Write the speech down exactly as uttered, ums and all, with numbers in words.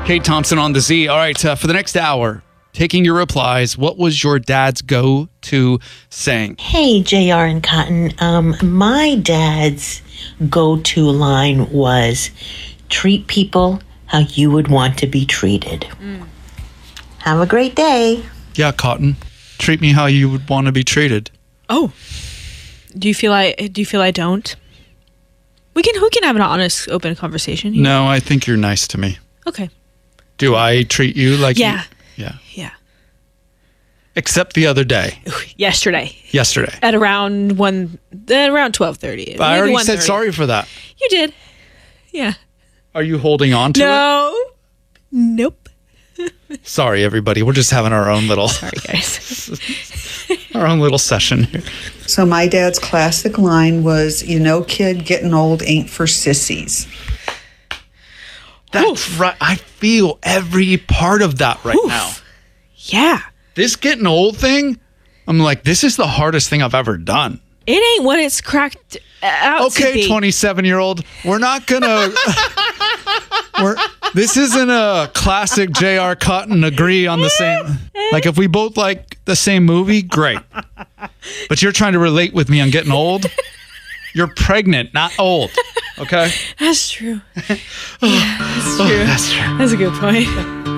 Kate Thompson on the Z. All right, uh, for the next hour, taking your replies, what was your dad's go-to saying? Hey, J R and Cotton. Um, my dad's go-to line was, treat people how you would want to be treated. Mm. Have a great day. Yeah, Cotton. Treat me how you would want to be treated. Oh. Do you feel I do you feel I don't? We can we can have an honest, open conversation here. No, I think you're nice to me. Okay. Do I treat you like Yeah. you? Yeah. Yeah. Except the other day. Yesterday. Yesterday. At around one at around twelve thirty. I already said sorry for that. You did. Yeah. Are you holding on to no. it? No. Nope. Sorry, everybody. We're just having our own little Sorry, guys. our own little session here. So my dad's classic line was, you know, kid, getting old ain't for sissies. That's Oof. right. I feel every part of that right Oof. now. Yeah. This getting old thing, I'm like, this is the hardest thing I've ever done. It ain't what it's cracked out to Okay, be. twenty-seven-year-old, we're not gonna. we're this isn't a classic J R. Cotton agree on the same. Like if we both like the same movie, great. But you're trying to relate with me on getting old. You're pregnant, not old. Okay. That's true. Yeah, that's Oh, true. that's true. That's a good point.